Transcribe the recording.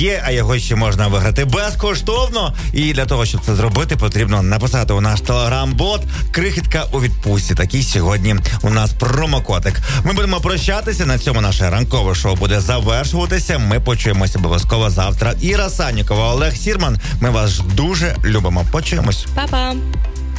є, а його ще можна виграти безкоштовно. І для того, щоб це зробити, потрібно написати у наш телеграм-бот «Крихітка у відпустці». Такий сьогодні у нас промокодик. Ми будемо прощатися. На цьому наше ранкове шоу буде завершуватися. Ми почуємося обов'язково завтра. Іра Санікова, Олег Сірман. Ми вас дуже любимо. Почуємось. Па-па.